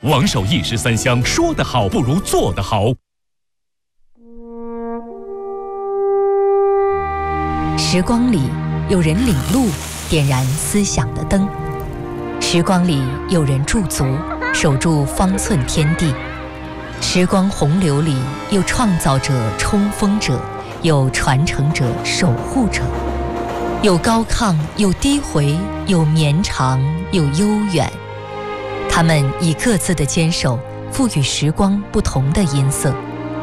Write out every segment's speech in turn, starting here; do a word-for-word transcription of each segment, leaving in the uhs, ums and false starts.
王守一石三香，说得好不如做得好。 时光里有人领路，点燃思想的灯；时光里有人驻足，守住方寸天地。时光洪流里有创造者、冲锋者，有传承者、守护者，有高亢，有低回，有绵长，有悠远。他们以各自的坚守，赋予时光不同的音色。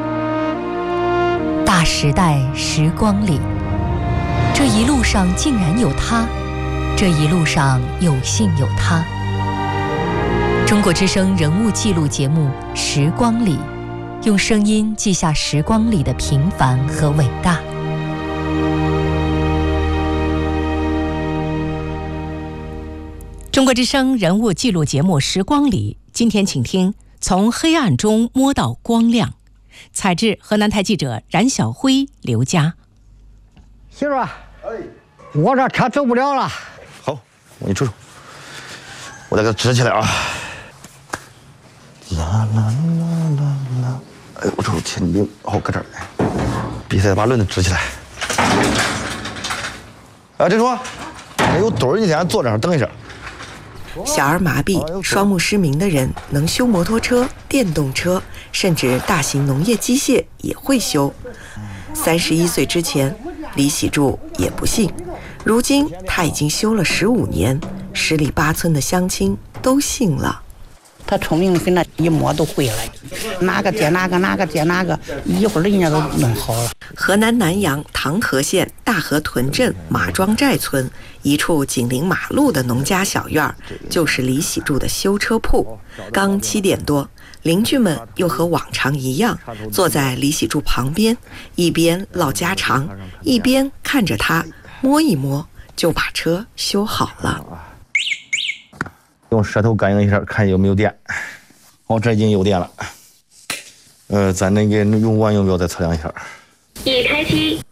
大时代时光里，这一路上竟然有他，这一路上有幸有他。中国之声人物记录节目《时光里》，用声音记下时光里的平凡和伟大。 中国之声人物记录节目《时光里》，今天请听《从黑暗中摸到光亮》，采自河南台记者冉晓辉、刘佳。 媳妇儿，我这车走不了了。 好，我给你瞅瞅，我再给它支起来啊。啦啦啦啦啦！哎呦，我瞅前顶好搁这儿，比赛把轮子支起来。啊，这说，没有墩儿，你先坐这儿等一下。 小儿麻痹、双目失明的人能修摩托车、电动车，甚至大型农业机械也会修。三十一岁之前，李喜柱也不信，如今他已经修了十五年，十里八村的乡亲都信了。 他聪明的很，那一摸都会了，哪个接哪个，哪个接哪个，一会儿人家都弄好了。 河南南阳唐河县大河屯镇马庄寨村一处紧邻马路的农家小院，就是李喜柱的修车铺。刚七点多，邻居们又和往常一样，坐在李喜柱旁边，一边唠家常，一边看着他摸一摸，就把车修好了。 用舌头感应一下，看有没有电。哦，这已经有电了。呃，咱那个用完用不要再测量一下。 已开机。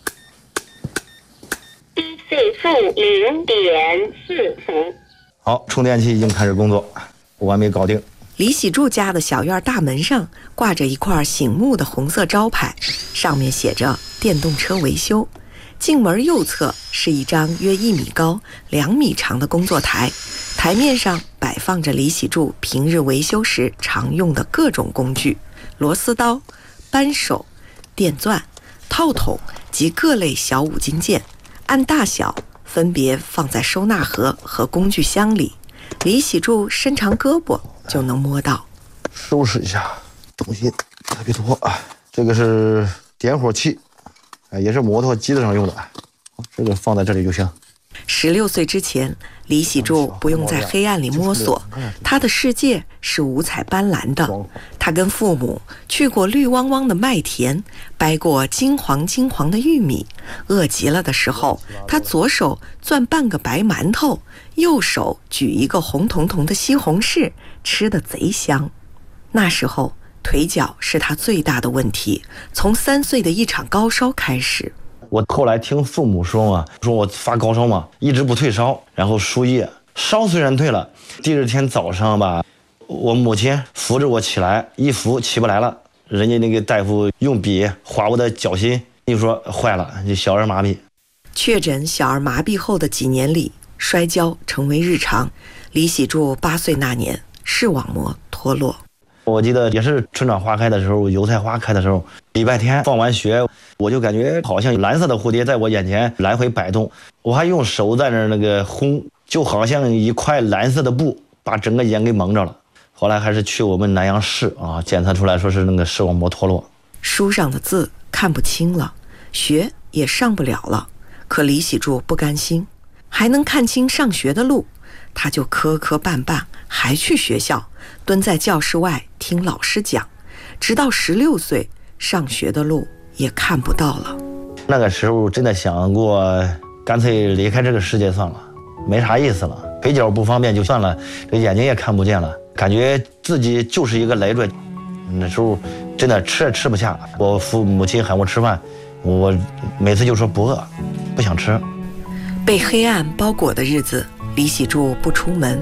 一 C 负零点四伏。 好，充电器已经开始工作，完美搞定。 李喜柱家的小院大门上挂着一块醒目的红色招牌，上面写着“电动车维修”。进门右侧是一张约一米高、两米长的工作台，台面上摆放着李喜柱平日维修时常用的各种工具：螺丝刀、扳手、电钻、套筒及各类小五金件，按大小分别放在收纳盒和工具箱里。李喜柱伸长胳膊就能摸到。 收拾一下，东西特别多啊。这个是点火器。也是摩托机子上用的，这个放在这里就行。 十六岁之前，李喜柱不用在黑暗里摸索，他的世界是五彩斑斓的。他跟父母去过绿汪汪的麦田，掰过金黄金黄的玉米。饿极了的时候，他左手攥半个白馒头，右手举一个红彤彤的西红柿，吃得贼香。那时候腿脚是他最大的问题，从三岁的一场高烧开始。 我后来听父母说嘛，说我发高烧嘛，一直不退烧，然后输液，烧虽然退了，第二天早上吧，我母亲扶着我起来，一扶起不来了，人家那个大夫用笔划我的脚心，就说坏了，就小儿麻痹。 确诊小儿麻痹后的几年里，摔跤成为日常。李喜柱八岁那年，视网膜脱落。 我记得也是春暖花开的时候，油菜花开的时候，礼拜天放完学，我就感觉好像蓝色的蝴蝶在我眼前来回摆动，我还用手在那儿那个烘，就好像一块蓝色的布把整个眼给蒙着了。后来还是去我们南阳市啊，检测出来说是那个视网膜脱落。 书上的字看不清了，学也上不了了，可李喜柱不甘心，还能看清上学的路，他就磕磕绊绊还去学校，蹲在教室外听老师讲，直到十六岁，上学的路也看不到了。 那个时候真的想过，干脆离开这个世界算了，没啥意思了，腿脚不方便就算了，这眼睛也看不见了，感觉自己就是一个累赘。那时候真的吃也吃不下，我父母亲喊我吃饭，我每次就说不饿，不想吃。 被黑暗包裹的日子，李喜柱不出门，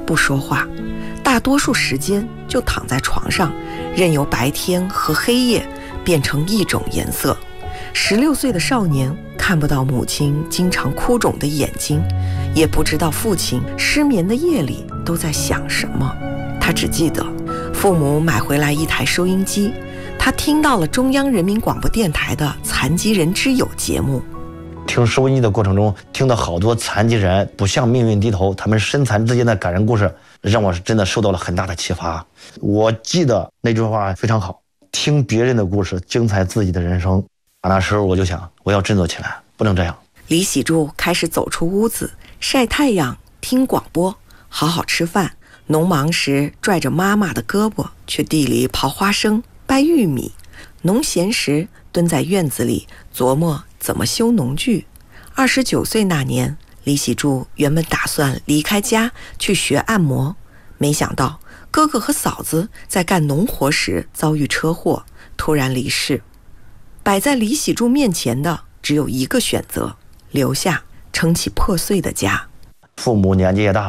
不说话，大多数时间就躺在床上，任由白天和黑夜变成一种颜色。十六岁的少年看不到母亲经常哭肿的眼睛，也不知道父亲失眠的夜里都在想什么。他只记得父母买回来一台收音机，他听到了中央人民广播电台的残疾人之友节目。 听收音机的过程中，听到好多残疾人不向命运低头，他们身残之间的感人故事，让我是真的受到了很大的启发。我记得那句话非常好，听别人的故事，精彩自己的人生。那时候我就想，我要振作起来，不能这样。 李喜柱开始走出屋子，晒太阳，听广播，好好吃饭。农忙时拽着妈妈的胳膊去地里刨花生、掰玉米；农闲时蹲在院子里琢磨怎么修农具。二十九岁那年，李喜柱原本打算离开家去学按摩，没想到哥哥和嫂子在干农活时遭遇车祸，突然离世。摆在李喜柱面前的只有一个选择：留下撑起破碎的家。 父母年纪也大了，